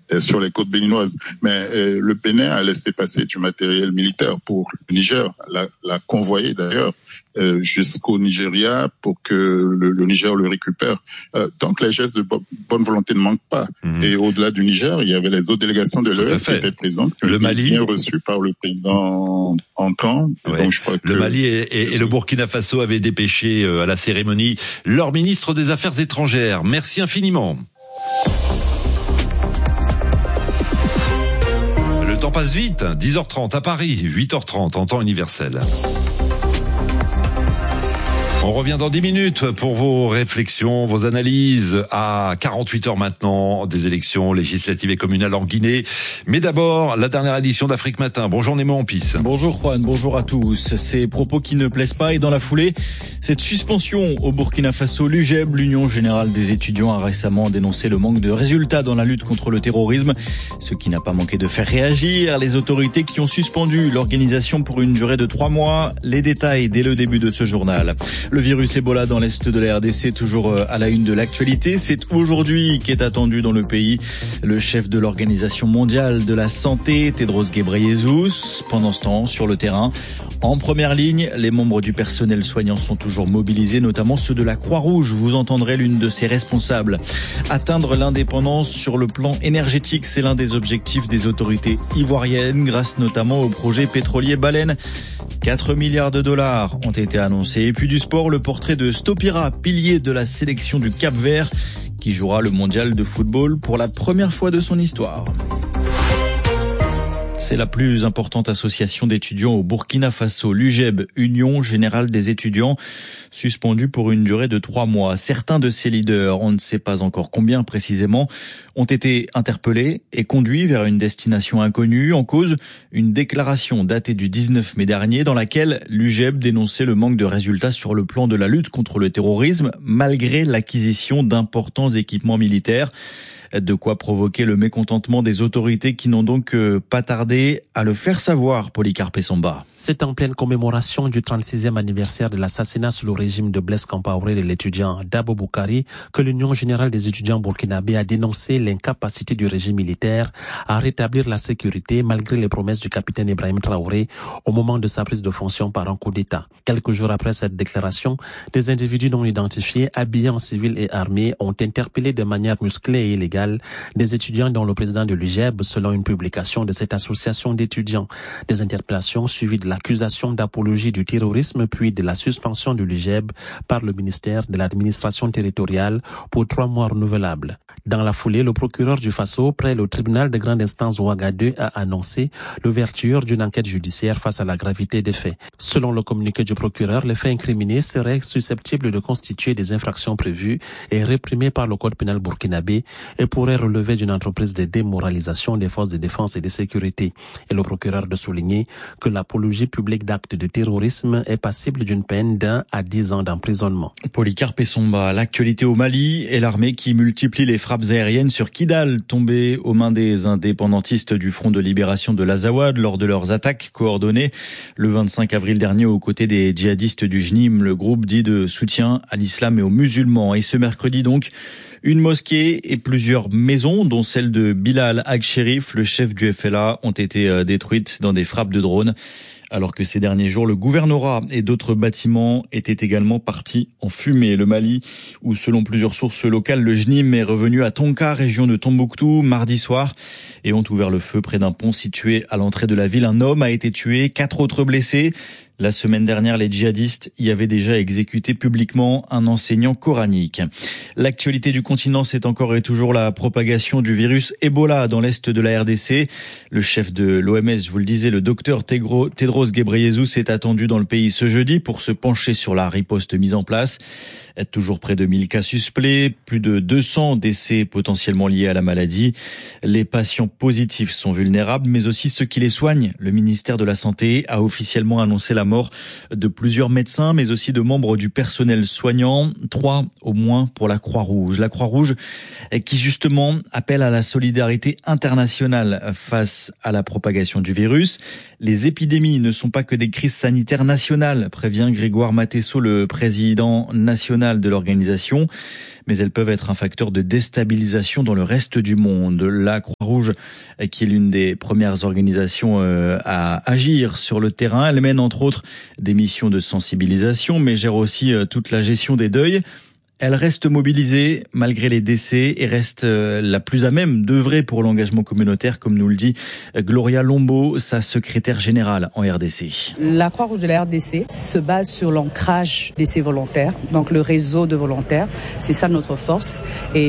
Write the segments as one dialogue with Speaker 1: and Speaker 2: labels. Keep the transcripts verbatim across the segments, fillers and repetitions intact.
Speaker 1: euh, sur les côtes béninoises. Mais euh, le Bénin a laissé passer du matériel militaire pour le Niger, l'a, l'a convoyé d'ailleurs euh, jusqu'au Nigeria pour que le, le Niger le récupère. Euh, donc les gestes de bo- bonne volonté ne manquent pas. Mmh. Et au-delà du Niger, il y avait les autres délégations de l'E S qui étaient présentes, qui
Speaker 2: le Mali,
Speaker 1: bien reçues par le président entrant.
Speaker 2: Ouais. Donc je crois que le Mali et, et, et le Burkina Faso avaient dépêché euh, à la cérémonie leur ministre des Affaires étrangères. Merci infiniment. Le temps passe vite, dix heures trente à Paris, huit heures trente en temps universel. On revient dans dix minutes pour vos réflexions, vos analyses à quarante-huit heures maintenant des élections législatives et communales en Guinée. Mais d'abord, la dernière édition d'Afrique Matin. Bonjour Nemo Ampis.
Speaker 3: Bonjour Juan, bonjour à tous. Ces propos qui ne plaisent pas et dans la foulée, cette suspension au Burkina Faso, l'U G E B, l'Union Générale des Étudiants, a récemment dénoncé le manque de résultats dans la lutte contre le terrorisme. Ce qui n'a pas manqué de faire réagir les autorités qui ont suspendu l'organisation pour une durée de trois mois. Les détails dès le début de ce journal. Le virus Ebola dans l'est de la R D C, toujours à la une de l'actualité. C'est aujourd'hui qu'est attendu dans le pays le chef de l'Organisation mondiale de la santé, Tedros Ghebreyesus. Pendant ce temps, sur le terrain, en première ligne, les membres du personnel soignant sont toujours mobilisés, notamment ceux de la Croix-Rouge. Vous entendrez l'une de ses responsables. Atteindre l'indépendance sur le plan énergétique, c'est l'un des objectifs des autorités ivoiriennes, grâce notamment au projet pétrolier Baleine. quatre milliards de dollars ont été annoncés. Et puis du sport, le portrait de Stopira, pilier de la sélection du Cap-Vert, qui jouera le mondial de football pour la première fois de son histoire. C'est la plus importante association d'étudiants au Burkina Faso, l'U G E B, Union Générale des Étudiants, suspendue pour une durée de trois mois. Certains de ses leaders, on ne sait pas encore combien précisément, ont été interpellés et conduits vers une destination inconnue. En cause, une déclaration datée du dix-neuf mai dernier dans laquelle l'U G E B dénonçait le manque de résultats sur le plan de la lutte contre le terrorisme, malgré l'acquisition d'importants équipements militaires. De quoi provoquer le mécontentement des autorités qui n'ont donc euh, pas tardé à le faire savoir, Polycarpe Somba.
Speaker 4: C'est en pleine commémoration du trente-sixième anniversaire de l'assassinat sous le régime de Blaise Compaoré de l'étudiant Dabo Boukari que l'Union Générale des Étudiants burkinabés a dénoncé l'incapacité du régime militaire à rétablir la sécurité malgré les promesses du capitaine Ibrahim Traoré au moment de sa prise de fonction par un coup d'État. Quelques jours après cette déclaration, des individus non identifiés, habillés en civil et armés, ont interpellé de manière musclée et illégale des étudiants dont le président de l'U G E B, selon une publication de cette association d'étudiants. Des interpellations suivies de l'accusation d'apologie du terrorisme puis de la suspension de l'U G E B par le ministère de l'administration territoriale pour trois mois renouvelables. Dans la foulée, le procureur du Faso, près le tribunal de grande instance Ouagadougou, a annoncé l'ouverture d'une enquête judiciaire face à la gravité des faits. Selon le communiqué du procureur, les faits incriminés seraient susceptibles de constituer des infractions prévues et réprimées par le code pénal burkinabé et pourraient relever d'une entreprise de démoralisation des forces de défense et de sécurité. Et le procureur de souligner que l'apologie publique d'actes de terrorisme est passible d'une peine d'un à dix ans d'emprisonnement.
Speaker 3: Polycarpe Somba, l'actualité au Mali et l'armée qui multiplie les frappes aériennes sur Kidal, tombées aux mains des indépendantistes du Front de libération de l'Azawad lors de leurs attaques coordonnées le vingt-cinq avril dernier aux côtés des djihadistes du J N I M, le groupe dit de soutien à l'islam et aux musulmans. Et ce mercredi donc, une mosquée et plusieurs maisons, dont celle de Bilal Ag-Sherif, le chef du F L A, ont été détruites dans des frappes de drones. Alors que ces derniers jours, le gouvernorat et d'autres bâtiments étaient également partis en fumée. Le Mali, où selon plusieurs sources locales, le J N I M est revenu à Tonka, région de Tombouctou, mardi soir, et ont ouvert le feu près d'un pont situé à l'entrée de la ville. Un homme a été tué, quatre autres blessés. La semaine dernière, les djihadistes y avaient déjà exécuté publiquement un enseignant coranique. L'actualité du continent, c'est encore et toujours la propagation du virus Ebola dans l'est de la R D C. Le chef de l'O M S, je vous le disais, le docteur Tedros Ghebreyesus, est attendu dans le pays ce jeudi pour se pencher sur la riposte mise en place. Toujours près de mille cas suspects, plus de deux cents décès potentiellement liés à la maladie. Les patients positifs sont vulnérables, mais aussi ceux qui les soignent. Le ministère de la Santé a officiellement annoncé la mort de plusieurs médecins, mais aussi de membres du personnel soignant, trois au moins pour la Croix-Rouge. La Croix-Rouge qui justement appelle à la solidarité internationale face à la propagation du virus. Les épidémies ne sont pas que des crises sanitaires nationales, prévient Grégoire Matesso, le président national de l'organisation. mais elles peuvent être un facteur de déstabilisation dans le reste du monde. La Croix-Rouge, qui est l'une des premières organisations à agir sur le terrain, elle mène entre autres des missions de sensibilisation, mais gère aussi toute la gestion des deuils. Elle reste mobilisée malgré les décès et reste la plus à même d'œuvrer pour l'engagement communautaire, comme nous le dit Gloria Lombo, sa secrétaire générale en R D C.
Speaker 5: La Croix-Rouge de la R D C se base sur l'ancrage de ses volontaires, donc le réseau de volontaires. C'est ça notre force.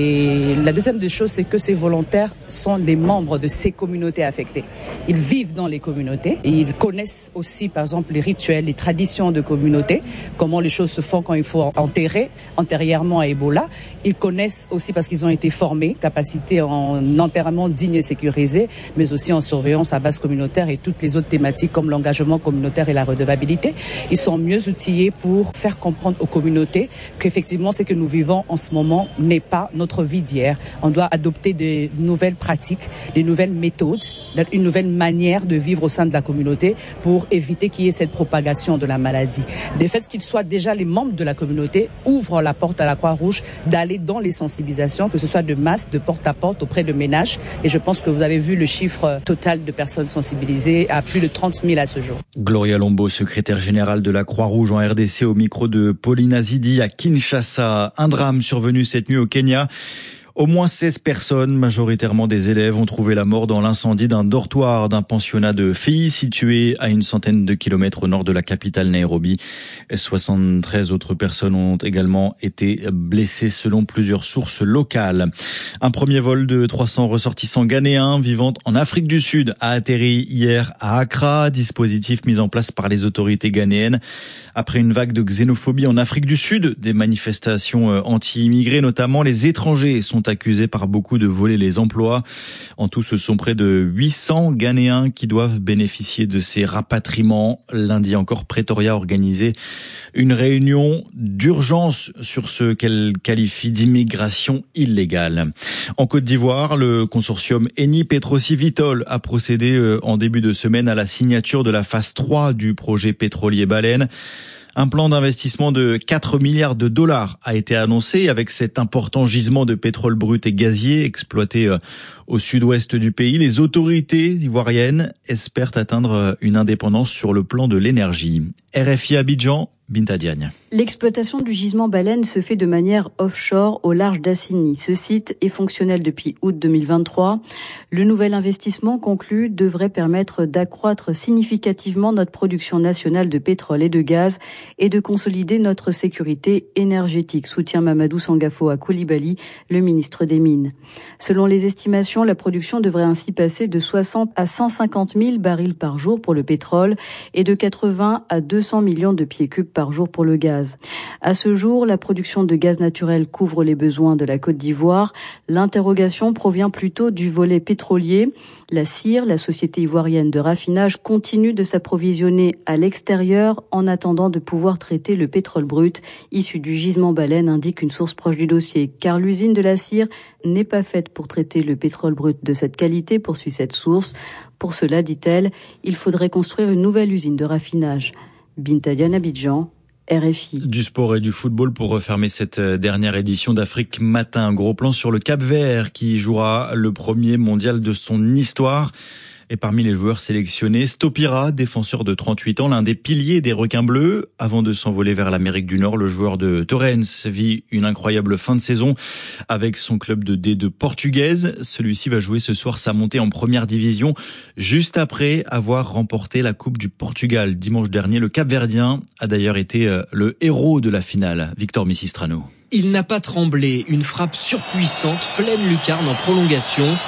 Speaker 5: Et la deuxième des choses, c'est que ces volontaires sont des membres de ces communautés affectées. Ils vivent dans les communautés et ils connaissent aussi, par exemple, les rituels, les traditions de communauté, comment les choses se font quand il faut enterrer, antérieurement à Ebola. Ils connaissent aussi parce qu'ils ont été formés, capacité en enterrement digne et sécurisé, mais aussi en surveillance à base communautaire et toutes les autres thématiques comme l'engagement communautaire et la redevabilité. Ils sont mieux outillés pour faire comprendre aux communautés qu'effectivement ce que nous vivons en ce moment n'est pas notre vie d'hier. On doit adopter de nouvelles pratiques, des nouvelles méthodes, une nouvelle manière de vivre au sein de la communauté pour éviter qu'il y ait cette propagation de la maladie. Des faits qu'ils soient déjà les membres de la communauté ouvrent la porte à la Croix-Rouge d'aller dans les sensibilisations, que ce soit de masse, de porte-à-porte auprès de ménages. Et je pense que vous avez vu le chiffre total de personnes sensibilisées à plus de trente mille à ce jour.
Speaker 3: Gloria Lombo, secrétaire générale de la Croix-Rouge en R D C, au micro de Pauline Azidi à Kinshasa. Un drame survenu cette nuit au Kenya. Au moins seize personnes, majoritairement des élèves, ont trouvé la mort dans l'incendie d'un dortoir d'un pensionnat de filles situé à une centaine de kilomètres au nord de la capitale Nairobi. soixante-treize autres personnes ont également été blessées selon plusieurs sources locales. Un premier vol de trois cents ressortissants ghanéens vivant en Afrique du Sud a atterri hier à Accra, dispositif mis en place par les autorités ghanéennes. Après une vague de xénophobie en Afrique du Sud, des manifestations anti-immigrés notamment, les étrangers sont accusés par beaucoup de voler les emplois. En tout, ce sont près de huit cents Ghanéens qui doivent bénéficier de ces rapatriements. Lundi encore, Pretoria a organisé une réunion d'urgence sur ce qu'elle qualifie d'immigration illégale. En Côte d'Ivoire, le consortium Eni Petroci Vitol a procédé en début de semaine à la signature de la phase trois du projet pétrolier Baleine. Un plan d'investissement de quatre milliards de dollars a été annoncé avec cet important gisement de pétrole brut et gazier exploité au sud-ouest du pays. Les autorités ivoiriennes espèrent atteindre une indépendance sur le plan de l'énergie. R F I Abidjan, Binta Diagne.
Speaker 6: L'exploitation du gisement Baleine se fait de manière offshore au large d'Assigny. Ce site est fonctionnel depuis août deux mille vingt-trois. Le nouvel investissement conclu devrait permettre d'accroître significativement notre production nationale de pétrole et de gaz et de consolider notre sécurité énergétique, soutient Mamadou Sangafo à Koulibaly, le ministre des Mines. Selon les estimations, la production devrait ainsi passer de soixante à cent cinquante mille barils par jour pour le pétrole et de quatre-vingts à deux cents millions de pieds cubes par jour pour le gaz. À ce jour, la production de gaz naturel couvre les besoins de la Côte d'Ivoire. L'interrogation provient plutôt du volet pétrolier. La C I R, la société ivoirienne de raffinage, continue de s'approvisionner à l'extérieur en attendant de pouvoir traiter le pétrole brut issu du gisement Baleine, indique une source proche du dossier. Car l'usine de la C I R n'est pas faite pour traiter le pétrole brut de cette qualité, poursuit cette source. Pour cela, dit-elle, il faudrait construire une nouvelle usine de raffinage. Binta Diagne, Abidjan, R F I.
Speaker 3: Du sport et du football pour refermer cette dernière édition d'Afrique Matin. Un gros plan sur le Cap-Vert qui jouera le premier mondial de son histoire. Et parmi les joueurs sélectionnés, Stopira, défenseur de trente-huit ans, l'un des piliers des Requins Bleus. Avant de s'envoler vers l'Amérique du Nord, le joueur de Torrens vit une incroyable fin de saison avec son club de D deux portugaise. Celui-ci va jouer ce soir sa montée en première division, juste après avoir remporté la Coupe du Portugal dimanche dernier. Le Cap-Verdien a d'ailleurs été le héros de la finale. Victor Missistrano.
Speaker 7: Il n'a pas tremblé. Une frappe surpuissante, pleine lucarne en prolongation,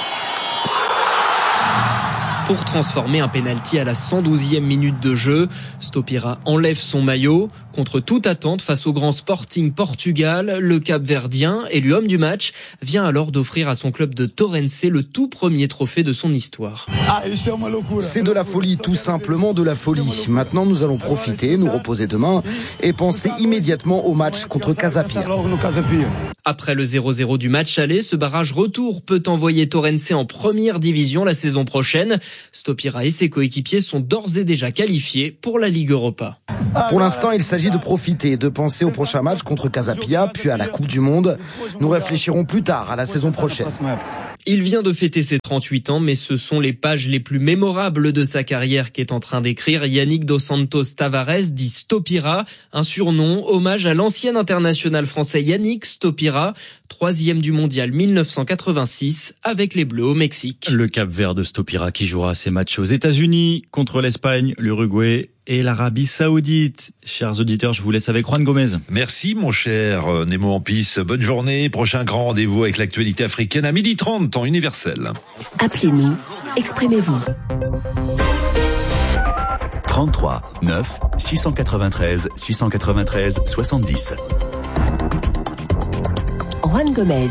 Speaker 7: pour transformer un pénalty à la cent douzième minute de jeu. Stopira enlève son maillot. Contre toute attente face au grand Sporting Portugal, le Cap-Verdien, élu homme du match, vient alors d'offrir à son club de Torrens le tout premier trophée de son histoire.
Speaker 8: C'est de la folie, tout simplement de la folie. Maintenant, nous allons profiter, nous reposer demain et penser immédiatement au match contre Casa Pia.
Speaker 7: Après le zéro zéro du match aller, ce barrage retour peut envoyer Torrens en première division la saison prochaine. Stopira et ses coéquipiers sont d'ores et déjà qualifiés pour la Ligue Europa.
Speaker 8: Pour l'instant, il s'agit de profiter et de penser au prochain match contre Casapia, puis à la Coupe du Monde. Nous réfléchirons plus tard à la saison prochaine.
Speaker 7: Il vient de fêter ses trente-huit ans, mais ce sont les pages les plus mémorables de sa carrière qu'est en train d'écrire Yannick Dos Santos Tavares, dit Stopira, un surnom, hommage à l'ancien international français Yannick Stopira, troisième du mondial mille neuf cent quatre-vingt-six avec les Bleus au Mexique.
Speaker 3: Le Cap-Vert de Stopira qui jouera ses matchs aux États-Unis contre l'Espagne, l'Uruguay et l'Arabie Saoudite. Chers auditeurs, je vous laisse avec Juan Gomez.
Speaker 2: Merci mon cher Nemo Ampis. Bonne journée. Prochain grand rendez-vous avec l'actualité africaine à midi trente, temps universel.
Speaker 9: Appelez-nous, exprimez-vous.
Speaker 10: trente-trois neuf six cent quatre-vingt-treize six cent quatre-vingt-treize soixante-dix.
Speaker 9: Juan Gomez.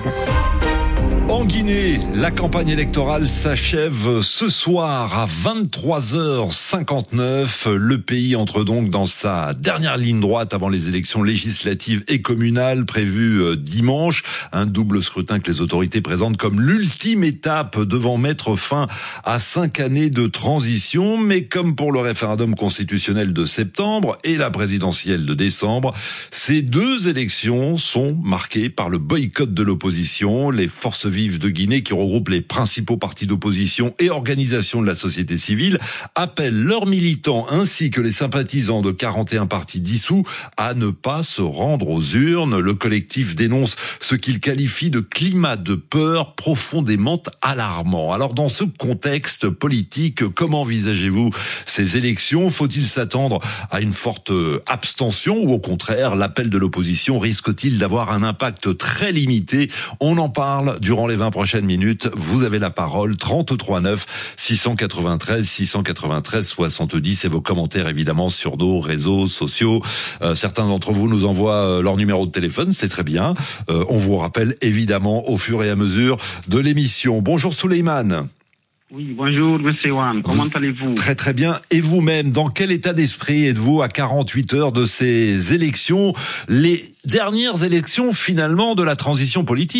Speaker 2: En Guinée, la campagne électorale s'achève ce soir à vingt-trois heures cinquante-neuf. Le pays entre donc dans sa dernière ligne droite avant les élections législatives et communales prévues dimanche. Un double scrutin que les autorités présentent comme l'ultime étape devant mettre fin à cinq années de transition. Mais comme pour le référendum constitutionnel de septembre et la présidentielle de décembre, ces deux élections sont marquées par le boycott de l'opposition. Les forces vives de Guinée, qui regroupe les principaux partis d'opposition et organisations de la société civile, appellent leurs militants ainsi que les sympathisants de quarante et un partis dissous à ne pas se rendre aux urnes. Le collectif dénonce ce qu'il qualifie de climat de peur profondément alarmant. Alors dans ce contexte politique, comment envisagez-vous ces élections ? Faut-il s'attendre à une forte abstention ou au contraire, l'appel de l'opposition risque-t-il d'avoir un impact très limité ? On en parle durant les vingt prochaines minutes. Vous avez la parole. Trente-trois neuf six cent quatre-vingt-treize six cent quatre-vingt-treize soixante-dix et vos commentaires évidemment sur nos réseaux sociaux. Euh, certains d'entre vous nous envoient euh, leur numéro de téléphone, c'est très bien. Euh, on vous rappelle évidemment au fur et à mesure de l'émission. Bonjour Souleymane.
Speaker 11: Oui, bonjour Monsieur Juan, comment vous... allez-vous ?
Speaker 2: Très très bien. Et vous-même, dans quel état d'esprit êtes-vous à quarante-huit heures de ces élections, les dernières élections finalement de la transition politique ?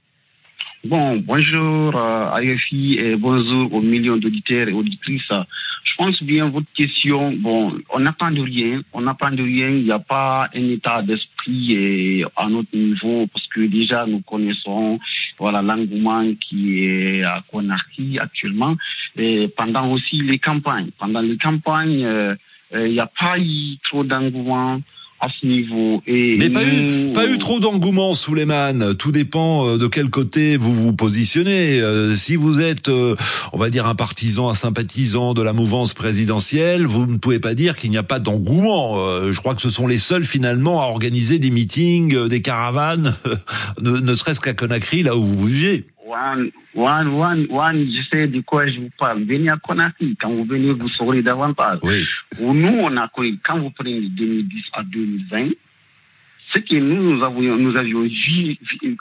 Speaker 11: Bon, bonjour euh, à F I et bonjour aux millions d'auditeurs et auditrices. Je pense bien votre question. Bon, on n'attend de rien, on n'attend de rien. Il n'y a pas un état d'esprit et à notre niveau parce que déjà nous connaissons voilà l'engouement qui est à Conakry actuellement. Et pendant aussi les campagnes, pendant les campagnes, euh, euh, il n'y a pas eu trop d'engouement à ce niveau. Et
Speaker 2: mais pas
Speaker 11: nous...
Speaker 2: eu, pas eu trop d'engouement, Souleymane. Tout dépend de quel côté vous vous positionnez. Euh, si vous êtes, euh, on va dire, un partisan, un sympathisant de la mouvance présidentielle, vous ne pouvez pas dire qu'il n'y a pas d'engouement. Euh, je crois que ce sont les seuls, finalement, à organiser des meetings, euh, des caravanes, ne, ne serait-ce qu'à Conakry, là où vous vivez.
Speaker 11: One, one, one, one, je sais de quoi je vous parle. Venez à Conakry. Quand vous venez, vous saurez davantage.
Speaker 2: Oui.
Speaker 11: Nous, on a connu, quand vous prenez de deux mille dix à deux mille vingt, ce que nous, nous avions, nous avions vu,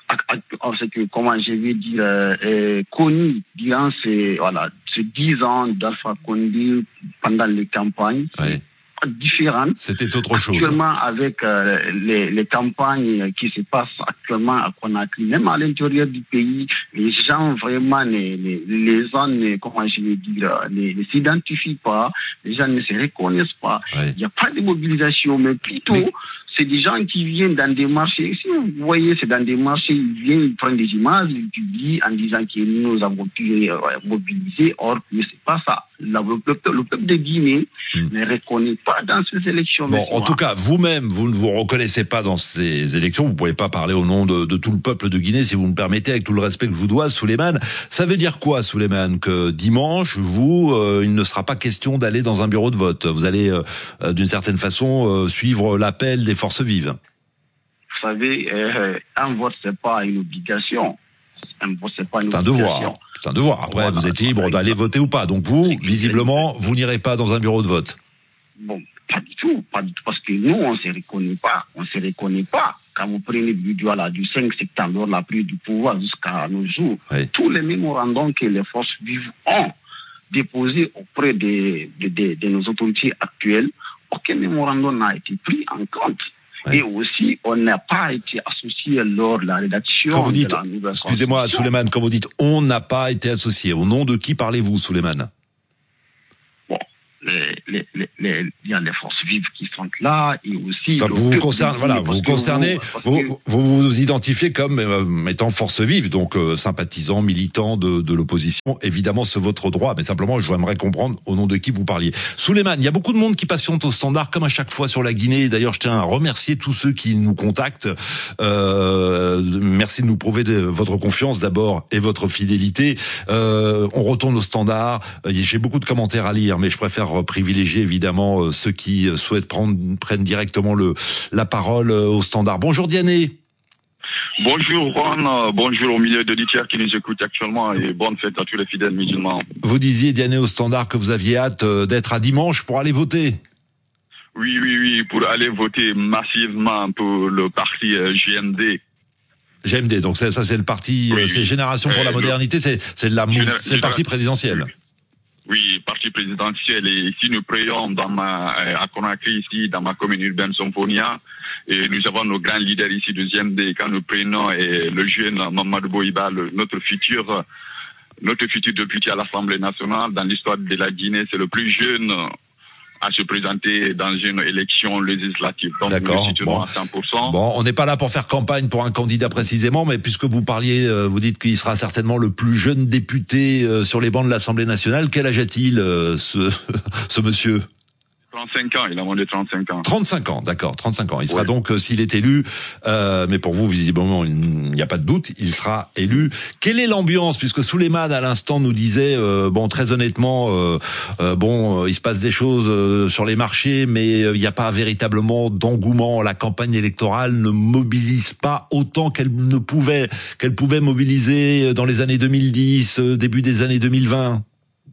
Speaker 11: ce que, comment je vais dire, euh, connu durant ces, voilà, ces dix ans d'Alpha Condé pendant les campagnes.
Speaker 2: Oui.
Speaker 11: Différentes.
Speaker 2: C'était autre chose.
Speaker 11: Actuellement, avec euh, les, les campagnes qui se passent actuellement à Conakry, même à l'intérieur du pays, les gens vraiment, les, les, les gens, comment je vais dire, ne, ne s'identifient pas, les gens ne se reconnaissent pas.
Speaker 2: Oui.
Speaker 11: Il n'y a pas de mobilisation, mais plutôt, mais... c'est des gens qui viennent dans des marchés. Si vous voyez, c'est dans des marchés, ils viennent, ils prennent des images, ils publient en disant que nous avons pu euh, mobiliser. Or, mais c'est pas ça. Le, le, peuple, le peuple de Guinée hmm. ne reconnaît pas dans ces élections.
Speaker 2: Bon, en tout cas, vous-même, vous ne vous reconnaissez pas dans ces élections. Vous ne pouvez pas parler au nom de, de tout le peuple de Guinée, si vous me permettez, avec tout le respect que je vous dois, Souleymane. Ça veut dire quoi, Souleymane ? Que dimanche, vous, euh, il ne sera pas question d'aller dans un bureau de vote. Vous allez, euh, d'une certaine façon, euh, suivre l'appel des forces vives.
Speaker 11: Vous savez, euh, un vote, c'est pas une obligation. Un vote, c'est pas une
Speaker 2: c'est un
Speaker 11: obligation.
Speaker 2: devoir. C'est un devoir. Après,
Speaker 11: voilà,
Speaker 2: vous êtes libre d'aller voter ou pas. Donc vous, visiblement, vous n'irez pas dans un bureau de vote.
Speaker 11: Bon, pas du tout, pas du tout, parce que nous, on ne se reconnaît pas, on ne se reconnaît pas. Quand vous prenez du, voilà, du cinq septembre, la prise du pouvoir jusqu'à nos jours, oui. Tous les mémorandums que les forces vives ont déposés auprès de, de, de, de nos autorités actuelles, aucun mémorandum n'a été pris en compte. Oui. Et aussi, on n'a pas été associé lors de la rédaction
Speaker 2: quand vous dites,
Speaker 11: de la nouvelle
Speaker 2: excusez-moi, Souleymane, quand vous dites on n'a pas été associé, au nom de qui parlez-vous, Souleymane ?
Speaker 11: les, les, les, il y a les forces vives qui sont là et aussi.
Speaker 2: Donc vous vous concernez, voilà, vous vous concernez, vous, vous vous identifiez comme euh, étant force vive, donc euh, sympathisant, militant de, de l'opposition. Évidemment, c'est votre droit, mais simplement, je voudrais comprendre au nom de qui vous parliez. Souleymane, il y a beaucoup de monde qui patiente au standard, comme à chaque fois sur la Guinée. D'ailleurs, je tiens à remercier tous ceux qui nous contactent. Euh, merci de nous prouver de votre confiance d'abord et votre fidélité. Euh, on retourne au standard. J'ai beaucoup de commentaires à lire, mais je préfère privilégier évidemment ceux qui souhaitent prendre prennent directement le la parole au standard. Bonjour Diané.
Speaker 12: Bonjour Juan, bonjour aux milliers d'auditeurs qui nous écoutent actuellement et bonne fête à tous les fidèles musulmans.
Speaker 2: Vous disiez Diané au standard que vous aviez hâte d'être à dimanche pour aller voter.
Speaker 12: Oui, oui, oui, pour aller voter massivement pour le parti G M D.
Speaker 2: G M D, donc ça, ça c'est le parti, oui, c'est oui. Génération pour euh, la modernité, c'est c'est la Général, c'est le parti présidentiel.
Speaker 12: Oui. Oui, parti présidentiel. Et ici, nous prions dans ma, à Conakry, ici, dans ma commune urbaine Somponia. Et nous avons nos grands leaders ici du G M D. Quand nous prenons et le jeune Mamadou Boïba, le, notre futur, notre futur député à l'Assemblée nationale, dans l'histoire de la Guinée, c'est le plus jeune à se présenter dans une élection législative. Donc,
Speaker 2: d'accord.
Speaker 12: Nous
Speaker 2: bon.
Speaker 12: à cent pour cent.
Speaker 2: Bon, on n'est pas là pour faire campagne pour un candidat précisément, mais puisque vous parliez, euh, vous dites qu'il sera certainement le plus jeune député euh, sur les bancs de l'Assemblée nationale. Quel âge a-t-il, euh, ce, ce monsieur ?
Speaker 12: trente-cinq ans, il a moins de trente-cinq ans.
Speaker 2: trente-cinq ans, d'accord, trente-cinq ans. Il sera
Speaker 12: oui.
Speaker 2: donc, euh, s'il est élu, euh, mais pour vous, visiblement, il n'y a pas de doute, il sera élu. Quelle est l'ambiance, puisque Souleymane, à l'instant, nous disait, euh, bon, très honnêtement, euh, euh, bon, euh, il se passe des choses euh, sur les marchés, mais euh, il n'y a pas véritablement d'engouement. La campagne électorale ne mobilise pas autant qu'elle ne pouvait, qu'elle pouvait mobiliser dans les années deux mille dix, euh, début des années deux mille vingt.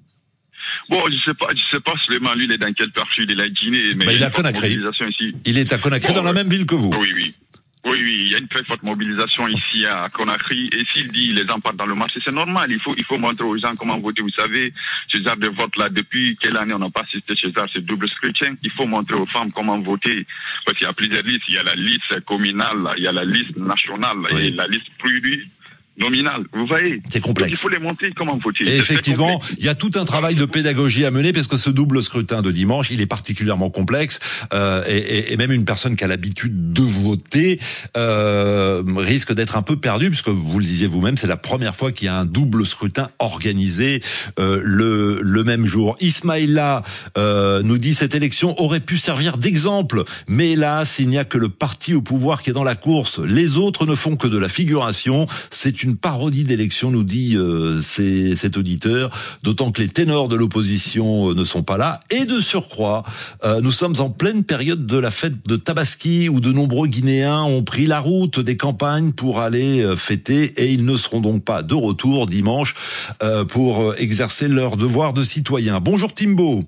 Speaker 12: Bon, je sais pas, je sais pas Souleymane, lui, il est dans quelle partie de la Guinée, mais
Speaker 2: bah, il
Speaker 12: il
Speaker 2: est à Conakry.
Speaker 12: Ici.
Speaker 2: Il est à Conakry, bon, dans la même ville que vous.
Speaker 12: Oui, oui. Oui, oui, il y a une très forte mobilisation ici à Conakry. Et s'il dit les gens partent dans le marché, c'est normal. Il faut, il faut montrer aux gens comment voter. Vous savez, ce genre de vote-là, depuis quelle année on n'a pas assisté chez ça, c'est double scrutin. Il faut montrer aux femmes comment voter. Parce qu'il y a plusieurs listes. Il y a la liste communale, il y a la liste nationale, oui. Et la liste pluri nominal, vous voyez.
Speaker 2: C'est complexe.
Speaker 12: Donc, il faut les montrer comment voter.
Speaker 2: Et effectivement, il y a tout un travail de pédagogie à mener parce que ce double scrutin de dimanche, il est particulièrement complexe euh, et, et, et même une personne qui a l'habitude de voter euh, risque d'être un peu perdue puisque vous le disiez vous-même, c'est la première fois qu'il y a un double scrutin organisé euh, le, le même jour. Ismaïla euh, nous dit cette élection aurait pu servir d'exemple, mais hélas, il n'y a que le parti au pouvoir qui est dans la course. Les autres ne font que de la figuration. C'est une une parodie d'élection, nous dit euh, c'est, cet auditeur, d'autant que les ténors de l'opposition euh, ne sont pas là. Et de surcroît, euh, nous sommes en pleine période de la fête de Tabaski, où de nombreux Guinéens ont pris la route des campagnes pour aller euh, fêter, et ils ne seront donc pas de retour dimanche euh, pour euh, exercer leur devoir de citoyen. Bonjour Timbo.